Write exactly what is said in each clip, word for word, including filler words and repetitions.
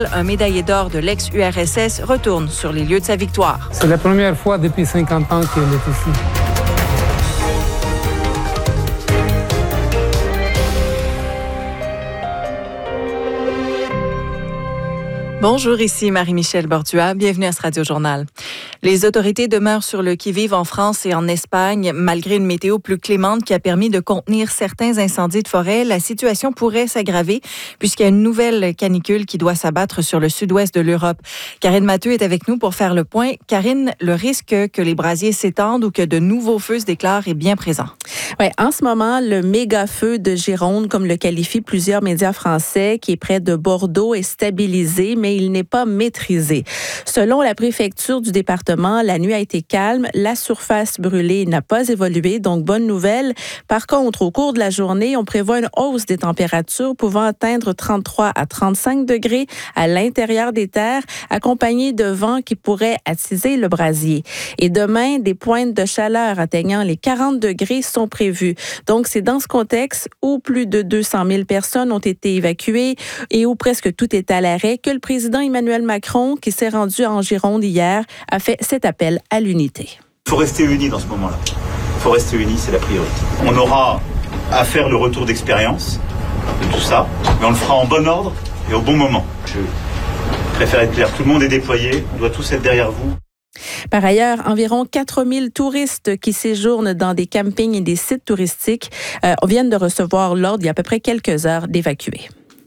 Un médaillé d'or de l'ex-U R S S retourne sur les lieux de sa victoire. C'est la première fois depuis cinquante ans qu'elle est ici. Bonjour, ici Marie-Michèle Bordua. Bienvenue à ce Radio-Journal. Les autorités demeurent sur le qui-vive en France et en Espagne. Malgré une météo plus clémente qui a permis de contenir certains incendies de forêt, la situation pourrait s'aggraver puisqu'il y a une nouvelle canicule qui doit s'abattre sur le sud-ouest de l'Europe. Karine Matteux est avec nous pour faire le point. Karine, le risque que les brasiers s'étendent ou que de nouveaux feux se déclarent est bien présent. Oui, en ce moment, le méga-feu de Gironde, comme le qualifient plusieurs médias français, qui est près de Bordeaux, est stabilisé, mais il n'est pas maîtrisé. Selon la préfecture du département, la nuit a été calme, la surface brûlée n'a pas évolué, donc bonne nouvelle. Par contre, au cours de la journée, on prévoit une hausse des températures pouvant atteindre trente-trois à trente-cinq degrés à l'intérieur des terres, accompagnés de vents qui pourraient attiser le brasier. Et demain, des pointes de chaleur atteignant les quarante degrés sont prévues. Donc, c'est dans ce contexte où plus de deux cent mille personnes ont été évacuées et où presque tout est à l'arrêt que le président Emmanuel Macron, qui s'est rendu en Gironde hier, a fait cet appel à l'unité. Il faut rester unis dans ce moment-là. Il faut rester unis, c'est la priorité. On aura à faire le retour d'expérience de tout ça, mais on le fera en bon ordre et au bon moment. Je préfère être clair, tout le monde est déployé, on doit tous être derrière vous. Par ailleurs, environ quatre mille touristes qui séjournent dans des campings et des sites touristiques euh, viennent de recevoir l'ordre il y a à peu près quelques heures d'évacuer.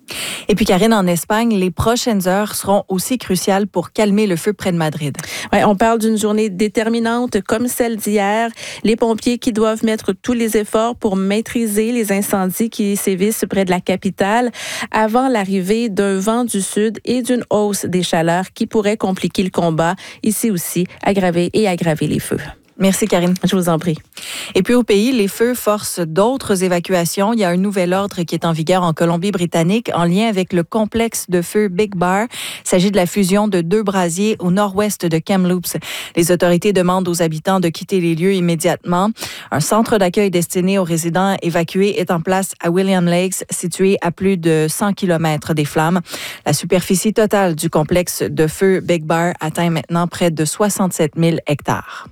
Et puis, Karine, en Espagne, les prochaines heures seront aussi cruciales pour calmer le feu près de Madrid. Ouais, on parle d'une journée déterminante comme celle d'hier. Les pompiers qui doivent mettre tous les efforts pour maîtriser les incendies qui sévissent près de la capitale avant l'arrivée d'un vent du sud et d'une hausse des chaleurs qui pourrait compliquer le combat, ici aussi, aggraver et aggraver les feux. Merci, Karine. Je vous en prie. Et puis au pays, les feux forcent d'autres évacuations. Il y a un nouvel ordre qui est en vigueur en Colombie-Britannique en lien avec le complexe de feu Big Bar. Il s'agit de la fusion de deux brasiers au nord-ouest de Kamloops. Les autorités demandent aux habitants de quitter les lieux immédiatement. Un centre d'accueil destiné aux résidents évacués est en place à William Lakes, situé à plus de cent kilomètres des flammes. La superficie totale du complexe de feu Big Bar atteint maintenant près de soixante-sept mille hectares.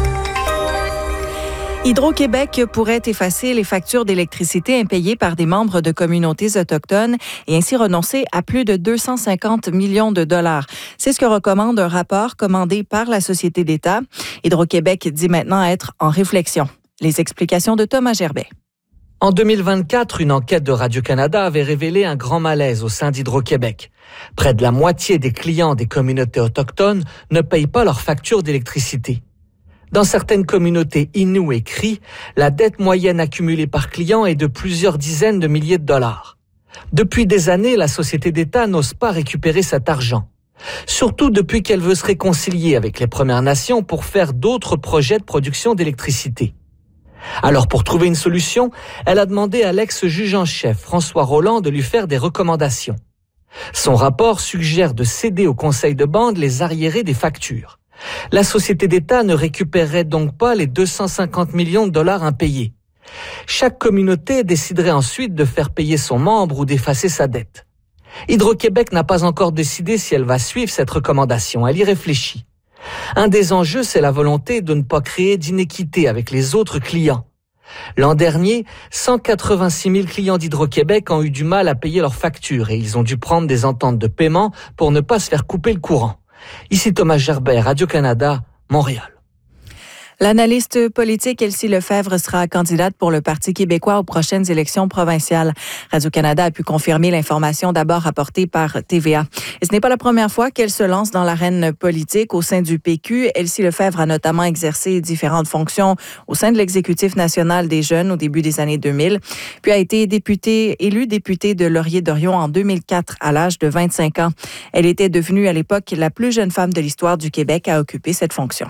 Hydro-Québec pourrait effacer les factures d'électricité impayées par des membres de communautés autochtones et ainsi renoncer à plus de deux cent cinquante millions de dollars. C'est ce que recommande un rapport commandé par la Société d'État. Hydro-Québec dit maintenant être en réflexion. Les explications de Thomas Gerbet. En deux mille vingt-quatre, une enquête de Radio-Canada avait révélé un grand malaise au sein d'Hydro-Québec. Près de la moitié des clients des communautés autochtones ne payent pas leurs factures d'électricité. Dans certaines communautés Innu et Cri, la dette moyenne accumulée par client est de plusieurs dizaines de milliers de dollars. Depuis des années, la Société d'État n'ose pas récupérer cet argent. Surtout depuis qu'elle veut se réconcilier avec les Premières Nations pour faire d'autres projets de production d'électricité. Alors, pour trouver une solution, elle a demandé à l'ex-juge en chef, François Rolland, de lui faire des recommandations. Son rapport suggère de céder au conseil de bande les arriérés des factures. La Société d'État ne récupérerait donc pas les deux cent cinquante millions de dollars impayés. Chaque communauté déciderait ensuite de faire payer son membre ou d'effacer sa dette. Hydro-Québec n'a pas encore décidé si elle va suivre cette recommandation. Elle y réfléchit. Un des enjeux, c'est la volonté de ne pas créer d'inéquité avec les autres clients. L'an dernier, cent quatre-vingt-six mille clients d'Hydro-Québec ont eu du mal à payer leurs factures et ils ont dû prendre des ententes de paiement pour ne pas se faire couper le courant. Ici Thomas Gerbet, Radio-Canada, Montréal. L'analyste politique Elsie Lefebvre sera candidate pour le Parti québécois aux prochaines élections provinciales. Radio-Canada a pu confirmer l'information d'abord rapportée par T V A. Et ce n'est pas la première fois qu'elle se lance dans l'arène politique au sein du P Q. Elsie Lefebvre a notamment exercé différentes fonctions au sein de l'exécutif national des jeunes au début des années deux mille, puis a été députée, élue députée de Laurier-Dorion en deux mille quatre à l'âge de vingt-cinq ans. Elle était devenue à l'époque la plus jeune femme de l'histoire du Québec à occuper cette fonction.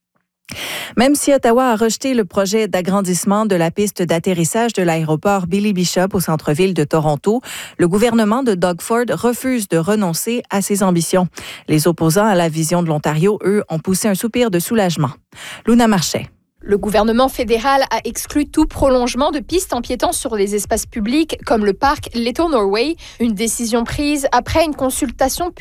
Même si Ottawa a rejeté le projet d'agrandissement de la piste d'atterrissage de l'aéroport Billy Bishop au centre-ville de Toronto, le gouvernement de Doug Ford refuse de renoncer à ses ambitions. Les opposants à la vision de l'Ontario, eux, ont poussé un soupir de soulagement. Luna Marchais. Le gouvernement fédéral a exclu tout prolongement de pistes empiétant sur les espaces publics comme le parc Little Norway, une décision prise après une consultation publique.